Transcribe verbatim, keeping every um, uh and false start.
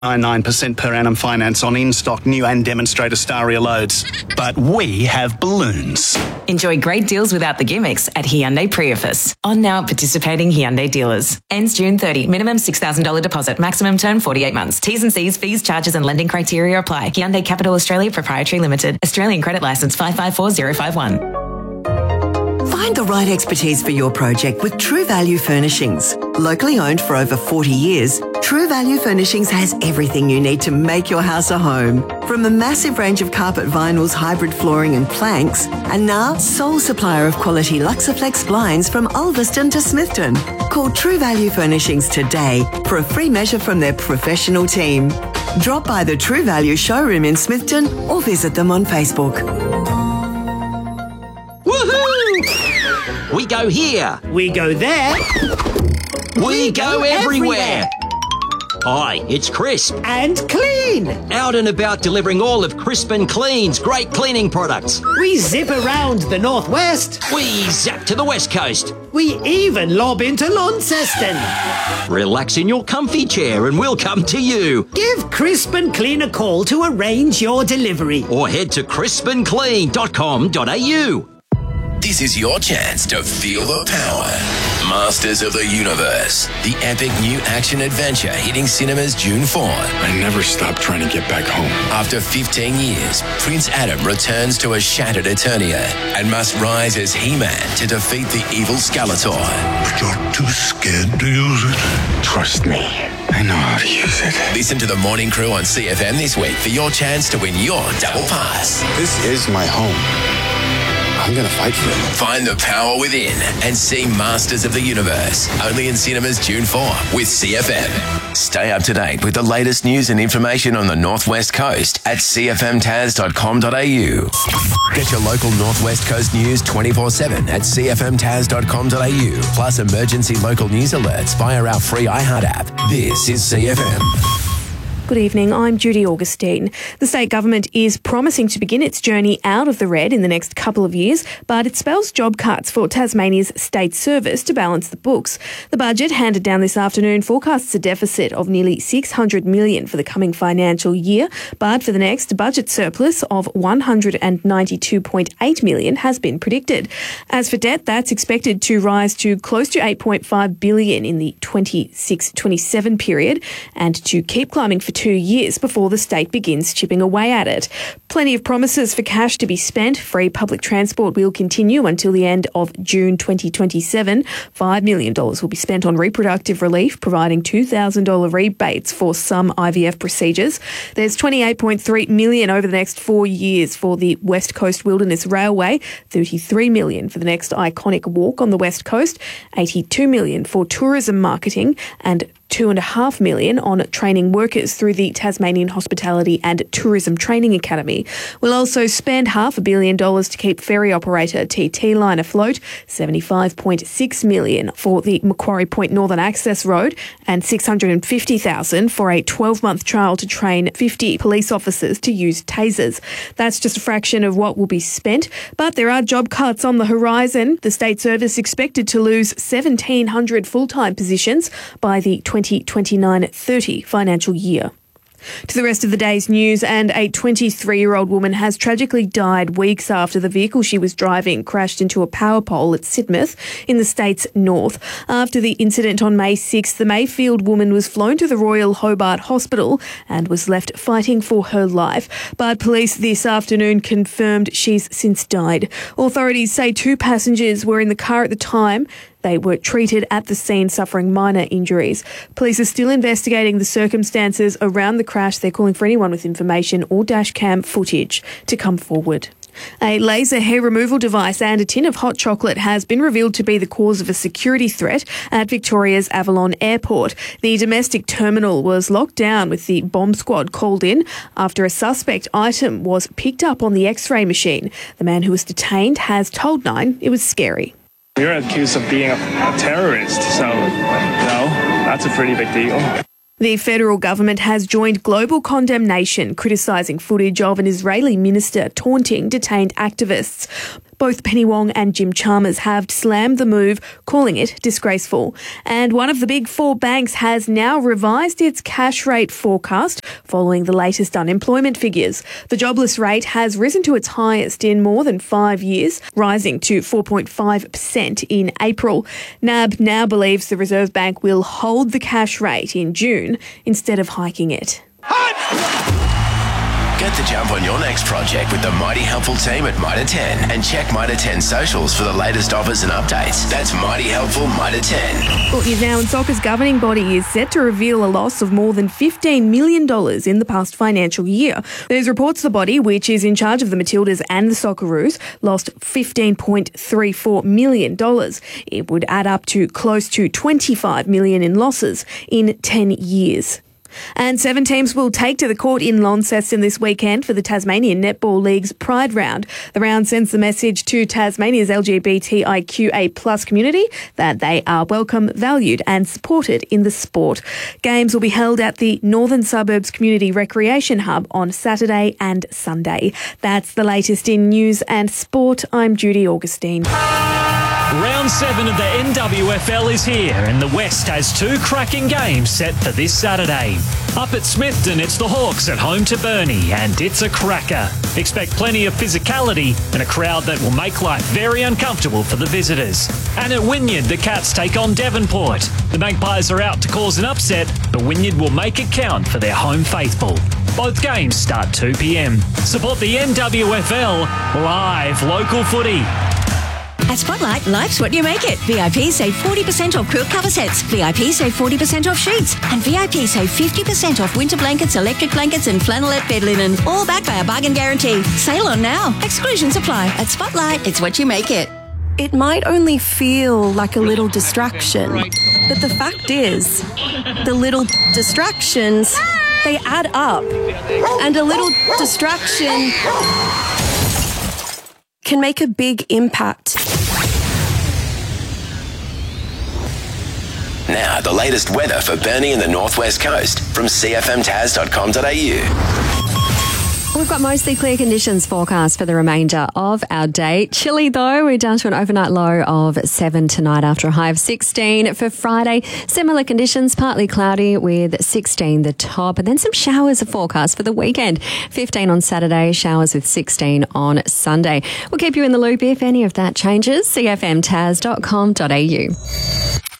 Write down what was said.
nine percent per annum finance on in-stock new and demonstrator Staria loads. But we have balloons. Enjoy great deals without the gimmicks at Hyundai Priefus. On now at participating Hyundai dealers. Ends June thirtieth. Minimum six thousand dollars deposit. Maximum term forty-eight months. T's and C's, fees, charges and lending criteria apply. Hyundai Capital Australia Proprietary Limited. Australian Credit Licence five five four zero five one. Find the right expertise for your project with True Value Furnishings. Locally owned for over forty years, True Value Furnishings has everything you need to make your house a home. From a massive range of carpet vinyls, hybrid flooring and planks, and now sole supplier of quality Luxaflex blinds from Ulverston to Smithton. Call True Value Furnishings today for a free measure from their professional team. Drop by the True Value showroom in Smithton or visit them on Facebook. Woohoo! We go here. We go there. We, we go, go everywhere. everywhere. Hi, it's Crisp. And Clean. Out and about delivering all of Crisp and Clean's great cleaning products. We zip around the northwest. We zap to the west coast. We even lob into Launceston. Relax in your comfy chair and we'll come to you. Give Crisp and Clean a call to arrange your delivery. Or head to crisp and clean dot com dot a u. This is your chance to feel the power. Masters of the Universe, the epic new action adventure hitting cinemas June fourth. I never stopped trying to get back home. After fifteen years, Prince Adam returns to a shattered Eternia and must rise as He-Man to defeat the evil Skeletor. But you're too scared to use it. Trust me, I know how to use it. Listen to the Morning Crew on C F M this week for your chance to win your double pass. This is my home. I'm going to fight for it. Find the power within and see Masters of the Universe. Only in cinemas June fourth with C F M. Stay up to date with the latest news and information on the Northwest Coast at c f m taz dot com dot a u. Get your local Northwest Coast news twenty-four seven at c f m taz dot com dot a u. Plus emergency local news alerts via our free iHeart app. This is C F M. Good evening, I'm Judy Augustine. The state government is promising to begin its journey out of the red in the next couple of years, but it spells job cuts for Tasmania's state service to balance the books. The budget handed down this afternoon forecasts a deficit of nearly six hundred million dollars for the coming financial year, but for the next, a budget surplus of one hundred ninety-two point eight million dollars has been predicted. As for debt, that's expected to rise to close to eight point five billion dollars in the twenty-six twenty-seven period and to keep climbing for two years before the state begins chipping away at it. Plenty of promises for cash to be spent. Free public transport will continue until the end of June twenty twenty-seven. five million dollars will be spent on reproductive relief, providing two thousand dollars rebates for some I V F procedures. There's twenty-eight point three million dollars over the next four years for the West Coast Wilderness Railway, thirty-three million dollars for the next iconic walk on the West Coast, eighty-two million dollars for tourism marketing, and two and a half million on training workers through the Tasmanian Hospitality and Tourism Training Academy. We'll also spend half a billion dollars to keep ferry operator T T Line afloat, seventy-five point six million for the Macquarie Point Northern Access Road, and six hundred fifty thousand for a twelve-month trial to train fifty police officers to use tasers. That's just a fraction of what will be spent, but there are job cuts on the horizon. The state service expected to lose seventeen hundred full-time positions by the twenty twenty-nine thirty financial year. To the rest of the day's news, and a twenty-three-year-old woman has tragically died weeks after the vehicle she was driving crashed into a power pole at Sidmouth in the state's north. After the incident on May sixth, the Mayfield woman was flown to the Royal Hobart Hospital and was left fighting for her life. But police this afternoon confirmed she's since died. Authorities say two passengers were in the car at the time. They were treated at the scene, suffering minor injuries. Police are still investigating the circumstances around the crash. They're calling for anyone with information or dash cam footage to come forward. A laser hair removal device and a tin of hot chocolate has been revealed to be the cause of a security threat at Victoria's Avalon Airport. The domestic terminal was locked down with the bomb squad called in after a suspect item was picked up on the X-ray machine. The man who was detained has told Nine it was scary. You're accused of being a, a terrorist, so, you know, that's a pretty big deal. The federal government has joined global condemnation criticising footage of an Israeli minister taunting detained activists. Both Penny Wong and Jim Chalmers have slammed the move, calling it disgraceful. And one of the big four banks has now revised its cash rate forecast following the latest unemployment figures. The jobless rate has risen to its highest in more than five years, rising to four point five percent in April. N A B now believes the Reserve Bank will hold the cash rate in June instead of hiking it. Get the jump on your next project with the Mighty Helpful team at Mitre ten and check Mitre ten socials for the latest offers and updates. That's Mighty Helpful Mitre ten. Well, now, and soccer's governing body is set to reveal a loss of more than fifteen million dollars in the past financial year. There's reports the body, which is in charge of the Matildas and the Socceroos, lost fifteen point three four million dollars. It would add up to close to twenty-five million dollars in losses in ten years. And seven teams will take to the court in Launceston this weekend for the Tasmanian Netball League's Pride Round. The round sends the message to Tasmania's L G B T I Q A plus community that they are welcome, valued and supported in the sport. Games will be held at the Northern Suburbs Community Recreation Hub on Saturday and Sunday. That's the latest in news and sport. I'm Judy Augustine. Round seven of the N W F L is here, and the West has two cracking games set for this Saturday. Up at Smithton, it's the Hawks at home to Burnie, and it's a cracker. Expect plenty of physicality and a crowd that will make life very uncomfortable for the visitors. And at Wynyard, the Cats take on Devonport. The Magpies are out to cause an upset, but Wynyard will make it count for their home faithful. Both games start two p.m. Support the N W F L, live local footy. At Spotlight, life's what you make it. V I P save forty percent off quilt cover sets. V I P save forty percent off sheets. And V I P save fifty percent off winter blankets, electric blankets and flannelette bed linen. All backed by a bargain guarantee. Sale on now. Exclusions apply. At Spotlight, it's what you make it. It might only feel like a little distraction, but the fact is, the little distractions, they add up. And a little distraction can make a big impact. Now, the latest weather for Burnie and the Northwest Coast from c f m taz dot com dot a u. We've got mostly clear conditions forecast for the remainder of our day. Chilly though, we're down to an overnight low of seven tonight after a high of sixteen. For Friday, similar conditions, partly cloudy with sixteen the top, and then some showers are forecast for the weekend. fifteen on Saturday, showers with sixteen on Sunday. We'll keep you in the loop if any of that changes. c f m taz dot com dot a u.